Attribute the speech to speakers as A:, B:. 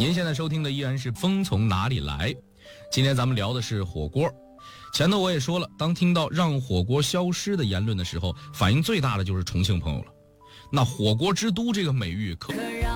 A: 您现在收听的依然是风从哪里来，今天咱们聊的是火锅。前头我也说了，当听到让火锅消失的言论的时候，反应最大的就是重庆朋友了。那火锅之都这个美誉可